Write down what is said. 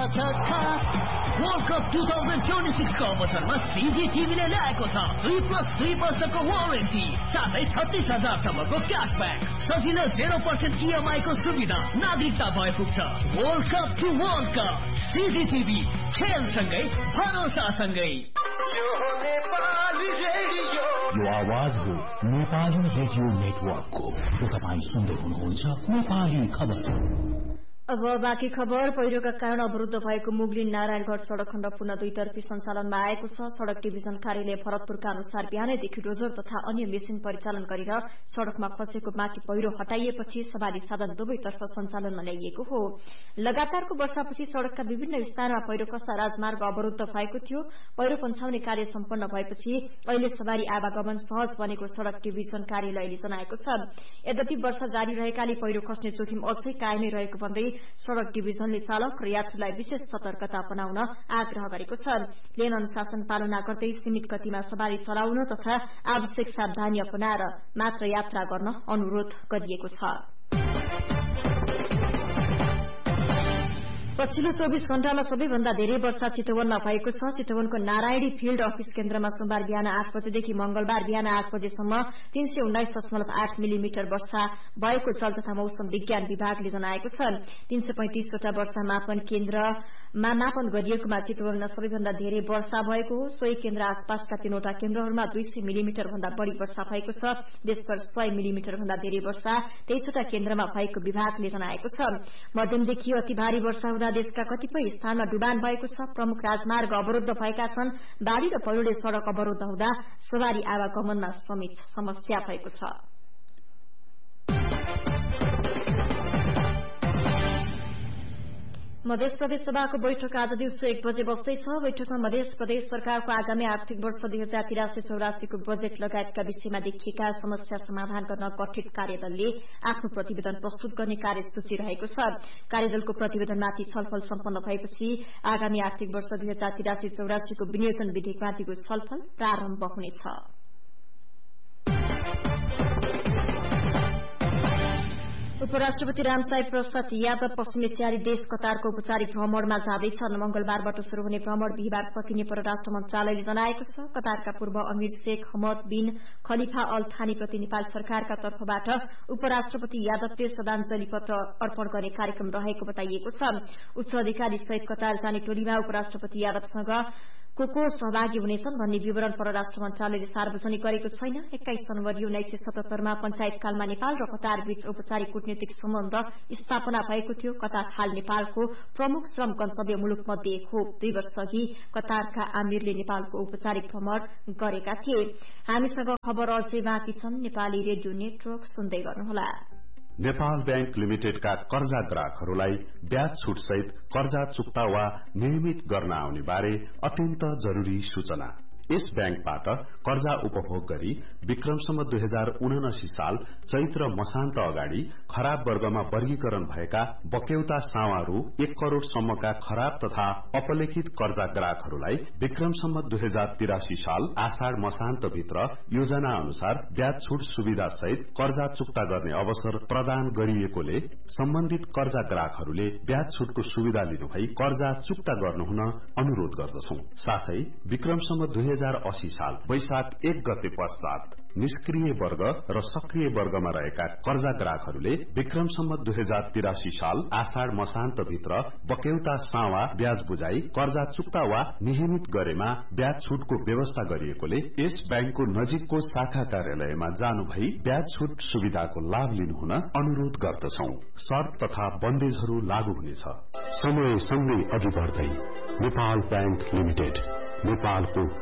World cup 2026 को अवसरमा CGTV ले ल्याएको छ 3+3 वर्षको वारेन्टी साथै 36,000 सम्मको क्याशब्याक सजिलो 0% EMI को सुविधा नागरिकता भए पुग्छ। World cup to world cup CGTV खेलसँगै भरोसासँगै। यो आवाज हो नेपाली रेडियो नेटवर्कको। तपाईँ सुन्दै हुनुहुन्छ नेपाली खबर। अब बाँकी खबर। पहिरोका कारण अवरुद्ध भएको मुगलिन नारायणगढ़ सड़क खण्ड पुनः दुईतर्फी सञ्चालनमा आएको छ। सड़क डिभिजन कार्यालय भरतपुरका अनुसार बिहानैदेखि डोजर तथा अन्य मेसिन परिचालन गरेर सड़कमा खसेको बाँकी पहिरो हटाइएपछि सवारी साधन दुवैतर्फ सञ्चालनमा ल्याइएको हो। लगातारको वर्षापछि सड़कका विभिन्न स्थानमा पहिरो खस्दा राजमार्ग अवरुद्ध भएको थियो। पहिरो पन्छाउने कार्य सम्पन्न भएपछि अहिले सवारी आवागमन सहज बनेको सड़क डिभिजन कार्यालयले जनाएको छ। यद्यपि वर्षा जारी रहेकाले पहिरो खस्ने जोखिम अझै कायमै रहेको भन्दै सड़क डिभिजनले चालक र यात्रुलाई विशेष सतर्कता अपनाउन आग्रह गरेको छ। लेन अनुशासन पालना गर्दै सीमित गतिमा सवारी चलाउन तथा आवश्यक सावधानी अपनाएर मात्र यात्रा गर्न अनुरोध गरिएको छ। पछिल्लो 24 घण्टामा सबैभन्दा धेरै वर्षा चितवनमा भएको छ। चितवनको नारायणी फिल्ड अफिस केन्द्रमा सोमबार बिहान 8 बजेदेखि मंगलबार बिहान 8 बजेसम्म 319.8 मिलिमिटर वर्षा भएको जल तथा मौसम विज्ञान विभागले जनाएको छ। 335 वटा वर्षा मापन केन्द्रमा मापन गरिएकोमा चितवनमा सबैभन्दा धेरै वर्षा भएको हो। सोही केन्द्र आसपासका 3वटा केन्द्रहरूमा 200 मिलिमिटर भन्दा बढ़ी वर्षा भएको छ। देशभर 100 मिलिमिटर भन्दा धेरै वर्षा 23वटा केन्द्रमा भएको विभागले जनाएको छ। मध्यमदेखि अति भारी वर्षा हुँदा देशका कतिपय स्थानमा डुबान भएको छ। प्रमुख राजमार्ग अवरुद्ध भएका छन्। बाढ़ी र पहिरोले सड़क अवरुद्ध हुँदा सवारी आवागमनमा समेत समस्या भएको छ। मध्य प्रदेश सभाको बैठक आज दिउँसो 1 बजे बस्दैछ। बैठकमा मध्य प्रदेश सरकारको आगामी आर्थिक वर्ष 2083-84 को बजेट लगायतका विषयमा देखिएका समस्या समाधान गर्न गठित कार्यदलले आफ्नो प्रतिवेदन प्रस्तुत गर्ने कार्यसूची रहेको छ। कार्यदलको प्रतिवेदनमाथि छलफल सम्पन्न भएपछि आगामी आर्थिक वर्ष 2083-84 को विनियोजन विधेयकमाथिको छलफल प्रारम्भ हुनेछ। उपराष्ट्रपति रामसाई प्रसाद यादव पश्चिम एसियाली देश कतारको औपचारिक भ्रमणमा जाँदैछन्। मंगलबारबाट शुरू हुने भ्रमण बिहिबार सकिने परराष्ट्र मन्त्रालयले जनाएको छ। कतारका पूर्व अमीर शेख हमद बिन खलीफा अल थानी प्रति नेपाल सरकारका तर्फबाट उपराष्ट्रपति यादवले श्रद्धाञ्जली पत्र अर्पण गर्ने कार्यक्रम रहेको बताइएको छ। उच्च अधिकारी सहित कतार जाने टोलीमा उपराष्ट्रपति यादवसँग को सहभागी हुनेछन् भन्ने विवरण परराष्ट्र मन्त्रालयले सार्वजनिक गरेको छैन। 21 जनवरी 1977 मा पञ्चायतकालमा नेपाल र कतार बीच औपचारिक कूटनीतिक सम्बन्ध स्थापना भएको थियो। कतार हाल नेपालको प्रमुख श्रम गन्तव्य मुलुक मध्ये एक हो। 2 वर्ष अघि कतारका आमिरले नेपालको औपचारिक भ्रमण गरेका थिए। हामीसँग खबर अझै बाँकी छन्। नेपाली रेडियो नेटवर्क सुन्दै गर्नुहोला। नेपाल बैंक लिमिटेडका कर्जा ग्राहकहरूलाई ब्याज छुट सहित कर्जा चुक्ता वा नियमित गर्न आउने बारे अत्यन्त जरूरी सूचना। यस बैंकबाट कर्जा उपभोग गरी विक्रमसम्म 2079 साल चैत्र मसान्त अगाडि खराब वर्गमा वर्गीकरण भएका बक्यौता सावारू 1 करोड़ सम्मका खराब तथा अपलेखित कर्जा ग्राहकहरूलाई विक्रमसम्म 2083 साल आषाढ़ मसान्त भित्र योजना अनुसार ब्याज छुट सुविधा सहित कर्जा चुक्ता गर्ने अवसर प्रदान गरिएकोले सम्बन्धित कर्जा ग्राहकहरूले ब्याज छुटको सुविधा लिनुभई कर्जा चुक्ता गर्नुहुन अनुरोध गर्दछौं। साथै विक्रमसम्म 2080 साल वैशाख 1 गते पश्चात निष्क्रिय वर्ग र सक्रिय वर्गमा रहेका कर्जा ग्राहकहरूले विक्रमसम्म 2083 साल आषाढ़ मसान्त भित्र बक्यौता सावा ब्याज बुझाई कर्जा चुक्ता वा नियमित गरेमा ब्याज छुटको व्यवस्था गरिएकोले यस बैंकको नजिकको शाखा कार्यालयमा जानु भई ब्याज छुट सुविधाको लाभ लिनुहुन अनुरोध गर्दछौं। शर्त तथा बन्देजहरू लागू हुनेछ। समय सँगै अघि बढ्दै नेपाल बैंक लिमिटेड नेपालको